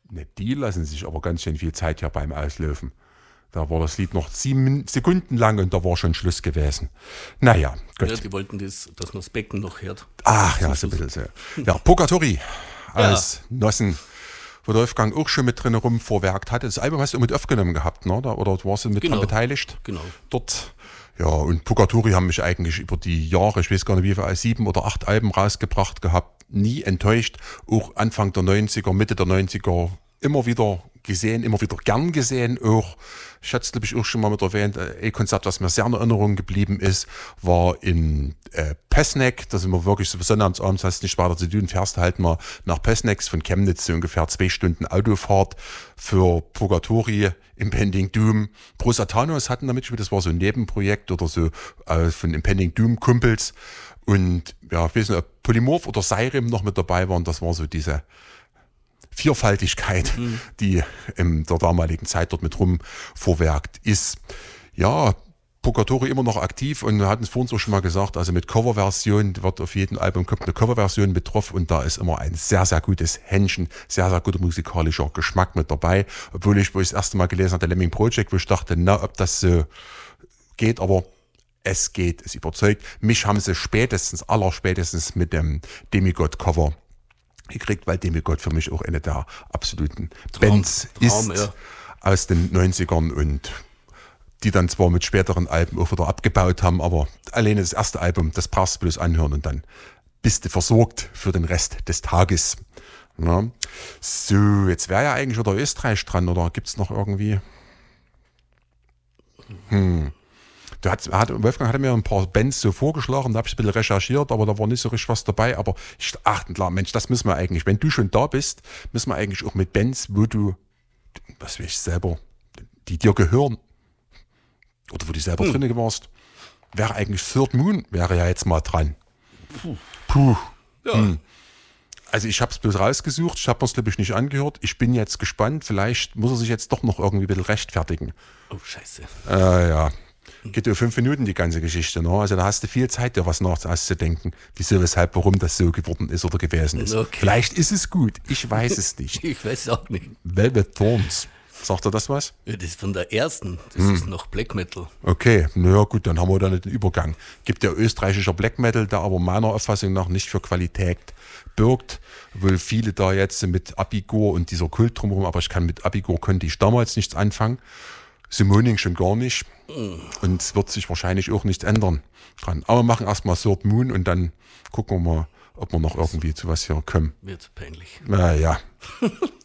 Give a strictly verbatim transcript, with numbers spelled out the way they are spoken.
ne, die lassen sich aber ganz schön viel Zeit hier beim Auslaufen. Da war das Lied noch sieben Sekunden lang und da war schon Schluss gewesen. Naja, gut. Ja, die wollten, das, dass man das Becken noch hört. Ach ja, so ein bisschen so. Ja, Purgatory aus ja. Nossen, wo der Wolfgang auch schon mit drin rumvorwerkt hatte. Das Album hast du mit aufgenommen gehabt, ne? Oder warst du mit genau. dran beteiligt? Genau. Dort. Ja, und Purgatory haben mich eigentlich über die Jahre, ich weiß gar nicht wie viel, sieben oder acht Alben rausgebracht gehabt, nie enttäuscht. Auch Anfang der neunziger, Mitte der neunziger immer wieder gesehen, immer wieder gern gesehen. Auch, ich hatte es glaube ich auch schon mal mit erwähnt, ein Konzert, was mir sehr in Erinnerung geblieben ist, war in äh, Pessneck. Da sind wir wirklich so sonnabends, hast du nicht weiter zu tun, fährst halt mal nach Pessneck von Chemnitz, so ungefähr zwei Stunden Autofahrt für Purgatory, Impending Doom. Pro Satanos hatten damit, das war so ein Nebenprojekt oder so äh, von Impending Doom Kumpels. Und ja, ich weiß nicht, ob Polymorph oder Seirim noch mit dabei waren, das war so diese Vielfaltigkeit, mhm. die in der damaligen Zeit dort mit rum vorwerkt ist. Ja, Purgatory immer noch aktiv und wir hatten es vorhin so schon mal gesagt, also mit Coverversion wird auf jedem Album kommt eine Coverversion mit drauf und da ist immer ein sehr, sehr gutes Händchen, sehr, sehr guter musikalischer Geschmack mit dabei. Obwohl ich, wo ich das erste Mal gelesen hatte, Lemming Project, wo ich dachte, na, ob das so geht, aber es geht, es überzeugt. Mich haben sie spätestens, allerspätestens mit dem Demigod-Cover gekriegt, weil Demigod für mich auch eine der absoluten Traum, Bands Traum, ist ja. aus den neunzigern und die dann zwar mit späteren Alben auch wieder abgebaut haben, aber alleine das erste Album, das brauchst du bloß anhören und dann bist du versorgt für den Rest des Tages. Ja. So, jetzt wäre ja eigentlich wieder Österreich dran, oder gibt es noch irgendwie? Hm. Du hat, hat, Wolfgang hatte mir ein paar Bands so vorgeschlagen, da habe ich ein bisschen recherchiert, aber da war nicht so richtig was dabei. Aber ich dachte, klar, Mensch, das müssen wir eigentlich, wenn du schon da bist, müssen wir eigentlich auch mit Bands, wo du, was weiß ich selber, die dir gehören, oder wo du selber hm. drin warst, wäre eigentlich Third Moon, wäre ja jetzt mal dran. Puh. Puh. Ja. Hm. Also ich habe es bloß rausgesucht, ich habe es glaube ich nicht angehört. Ich bin jetzt gespannt, vielleicht muss er sich jetzt doch noch irgendwie ein bisschen rechtfertigen. Oh, scheiße. Äh, ja. Geht ja fünf Minuten die ganze Geschichte. Ne? Also da hast du viel Zeit, dir was nachzudenken, wieso, weshalb, warum das so geworden ist oder gewesen ist. Okay. Vielleicht ist es gut, ich weiß es nicht. Ich weiß es auch nicht. Velvet Thorns, sagt er das was? Ja, das ist von der ersten, das hm. ist noch Black Metal. Okay, naja gut, dann haben wir dann den Übergang. Gibt ja österreichischer Black Metal, der aber meiner Auffassung nach nicht für Qualität birgt, weil viele da jetzt mit Abigor und dieser Kult drumherum, aber ich kann mit Abigor konnte ich damals nichts anfangen. Simoning schon gar nicht. Und es wird sich wahrscheinlich auch nichts ändern dran. Aber wir machen erstmal Third Moon und dann gucken wir mal, ob wir noch irgendwie zu was hier kommen. Wird peinlich. Naja.